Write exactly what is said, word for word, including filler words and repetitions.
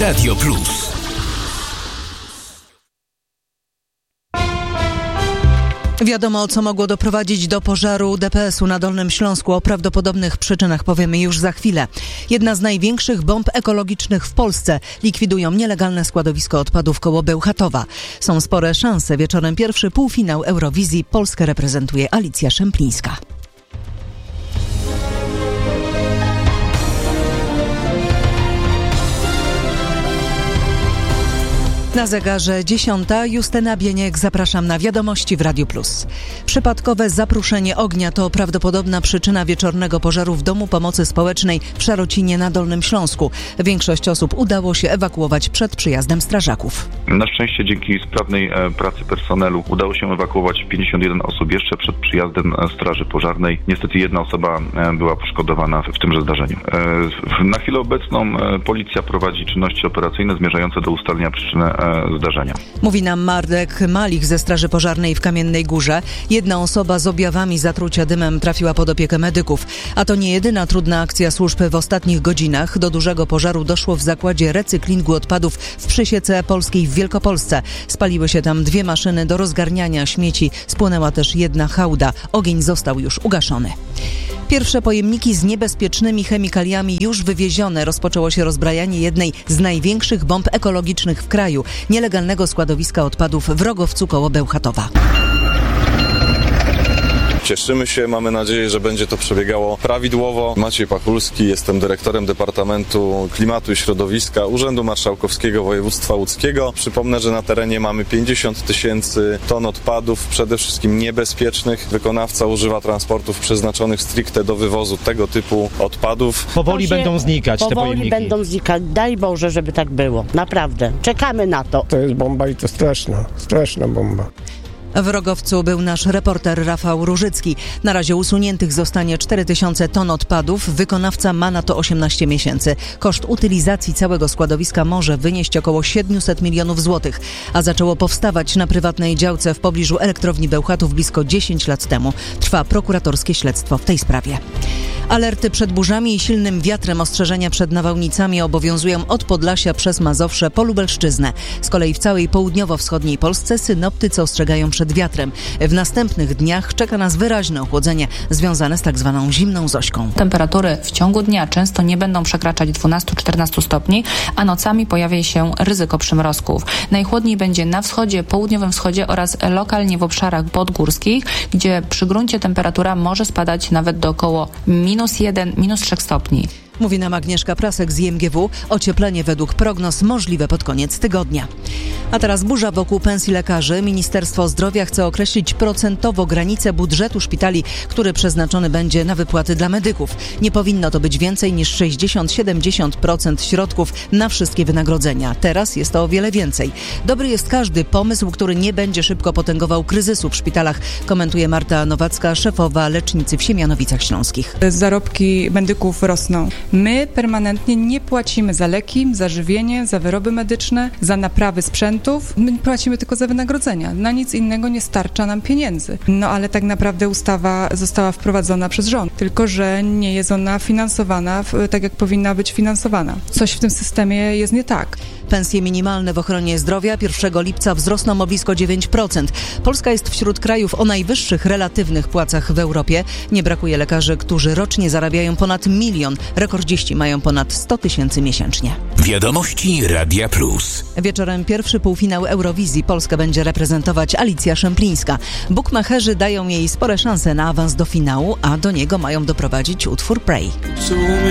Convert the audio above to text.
Radio Plus. Wiadomo, co mogło doprowadzić do pożaru D P S-u na Dolnym Śląsku. O prawdopodobnych przyczynach powiemy już za chwilę. Jedna z największych bomb ekologicznych w Polsce likwidują nielegalne składowisko odpadów koło Bełchatowa. Są spore szanse. Wieczorem pierwszy półfinał Eurowizji. Polskę reprezentuje Alicja Szemplińska. Na zegarze dziesiąta. Justyna Bieniek, zapraszam na wiadomości w Radiu Plus. Przypadkowe zapruszenie ognia to prawdopodobna przyczyna wieczornego pożaru w Domu Pomocy Społecznej w Szarocinie na Dolnym Śląsku. Większość osób udało się ewakuować przed przyjazdem strażaków. Na szczęście dzięki sprawnej pracy personelu udało się ewakuować pięćdziesiąt jeden osób jeszcze przed przyjazdem straży pożarnej. Niestety jedna osoba była poszkodowana w tymże zdarzeniu. Na chwilę obecną policja prowadzi czynności operacyjne zmierzające do ustalenia przyczyny zdarzenia. Mówi nam Marek Malich ze Straży Pożarnej w Kamiennej Górze. Jedna osoba z objawami zatrucia dymem trafiła pod opiekę medyków. A to nie jedyna trudna akcja służb w ostatnich godzinach. Do dużego pożaru doszło w zakładzie recyklingu odpadów w Przysiece Polskiej w Wielkopolsce. Spaliły się tam dwie maszyny do rozgarniania śmieci. Spłonęła też jedna hałda. Ogień został już ugaszony. Pierwsze pojemniki z niebezpiecznymi chemikaliami już wywiezione. Rozpoczęło się rozbrajanie jednej z największych bomb ekologicznych w kraju, nielegalnego składowiska odpadów w Rogowcu koło Bełchatowa. Cieszymy się, mamy nadzieję, że będzie to przebiegało prawidłowo. Maciej Pachulski, jestem dyrektorem Departamentu Klimatu i Środowiska Urzędu Marszałkowskiego Województwa Łódzkiego. Przypomnę, że na terenie mamy pięćdziesiąt tysięcy ton odpadów, przede wszystkim niebezpiecznych. Wykonawca używa transportów przeznaczonych stricte do wywozu tego typu odpadów. Powoli będą znikać te pojemniki. Powoli będą znikać. Daj Boże, żeby tak było. Naprawdę. Czekamy na to. To jest bomba i to straszna, straszna bomba. W Rogowcu był nasz reporter Rafał Różycki. Na razie usuniętych zostanie cztery tysiące ton odpadów. Wykonawca ma na to osiemnaście miesięcy. Koszt utylizacji całego składowiska może wynieść około siedemset milionów złotych, a zaczęło powstawać na prywatnej działce w pobliżu elektrowni Bełchatów blisko dziesięć lat temu. Trwa prokuratorskie śledztwo w tej sprawie. Alerty przed burzami i silnym wiatrem, ostrzeżenia przed nawałnicami obowiązują od Podlasia przez Mazowsze po Lubelszczyznę. Z kolei w całej południowo-wschodniej Polsce synoptycy ostrzegają przed wiatrem. W następnych dniach czeka nas wyraźne ochłodzenie związane z tak zwaną zimną Zośką. Temperatury w ciągu dnia często nie będą przekraczać dwanaście czternaście stopni, a nocami pojawi się ryzyko przymrozków. Najchłodniej będzie na wschodzie, południowym wschodzie oraz lokalnie w obszarach podgórskich, gdzie przy gruncie temperatura może spadać nawet do około minus jeden, minus trzy stopni. Mówi nam Agnieszka Prasek z I M G W. Ocieplenie według prognoz możliwe pod koniec tygodnia. A teraz burza wokół pensji lekarzy. Ministerstwo Zdrowia chce określić procentowo granicę budżetu szpitali, który przeznaczony będzie na wypłaty dla medyków. Nie powinno to być więcej niż sześćdziesiąt do siedemdziesięciu procent środków na wszystkie wynagrodzenia. Teraz jest to o wiele więcej. Dobry jest każdy pomysł, który nie będzie szybko potęgował kryzysu w szpitalach, komentuje Marta Nowacka, szefowa lecznicy w Siemianowicach Śląskich. Zarobki medyków rosną. My permanentnie nie płacimy za leki, za żywienie, za wyroby medyczne, za naprawy sprzętów. My płacimy tylko za wynagrodzenia. Na nic innego nie starcza nam pieniędzy. No ale tak naprawdę ustawa została wprowadzona przez rząd, tylko że nie jest ona finansowana tak, jak powinna być finansowana. Coś w tym systemie jest nie tak. Pensje minimalne w ochronie zdrowia pierwszego lipca wzrosną o blisko dziewięć procent. Polska jest wśród krajów o najwyższych relatywnych płacach w Europie. Nie brakuje lekarzy, którzy rocznie zarabiają ponad milion. Rekordziści mają ponad sto tysięcy miesięcznie. Wiadomości Radia Plus. Wieczorem pierwszy półfinał Eurowizji. Polskę będzie reprezentować Alicja Szemplińska. Bukmacherzy dają jej spore szanse na awans do finału, a do niego mają doprowadzić utwór Pray.